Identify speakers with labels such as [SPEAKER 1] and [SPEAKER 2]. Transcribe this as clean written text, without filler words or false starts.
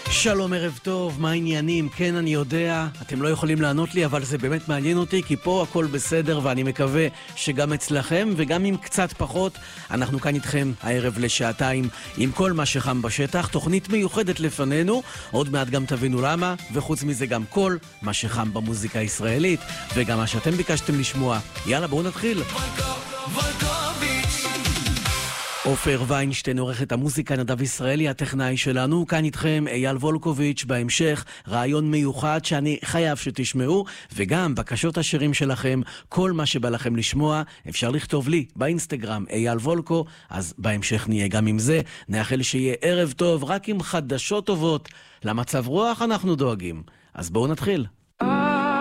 [SPEAKER 1] שלום, ערב טוב, מה העניינים? כן, אני יודע, אתם לא יכולים לענות לי, אבל זה באמת מעניין אותי, כי פה הכל בסדר, ואני מקווה שגם אצלכם, וגם אם קצת פחות, אנחנו כאן איתכם הערב לשעתיים, עם כל מה שחם בשטח, תוכנית מיוחדת לפנינו, עוד מעט גם תבינו למה, וחוץ מזה גם כל מה שחם במוזיקה הישראלית, וגם מה שאתם ביקשתם לשמוע. יאללה, בואו נתחיל. עופר ויינשטיין עורך את המוזיקה, נדב ישראלי הטכנאי שלנו, כאן איתכם אייל וולקוביץ'. בהמשך רעיון מיוחד שאני חייב שתשמעו, וגם בקשות השירים שלכם, כל מה שבא לכם לשמוע אפשר לכתוב לי באינסטגרם אייל וולקו, אז בהמשך נהיה גם עם זה. נאחל שיהיה ערב טוב, רק עם חדשות טובות, למצב רוח אנחנו דואגים. אז בואו נתחיל.